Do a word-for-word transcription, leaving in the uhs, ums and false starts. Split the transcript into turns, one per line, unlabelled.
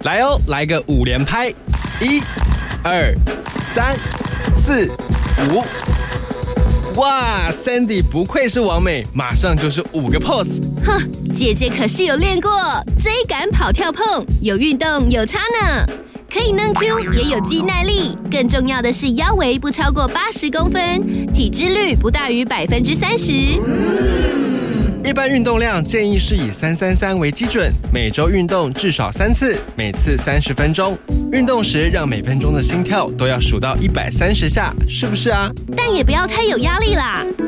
来哦，来个五连拍，一、二、三、四、五。哇 ，Sandy 不愧是王美，马上就是五个 pose。
哼，姐姐可是有练过，追赶、跑、跳、碰，有运动有差呢。可以能 Q， 也有肌耐力，更重要的是腰围不超过八十公分，体脂率不大于百分之三十。
一般运动量建议是以三三三为基准，每周运动至少三次，每次三十分钟。运动时让每分钟的心跳都要数到一百三十下，是不是啊？
但也不要太有压力啦，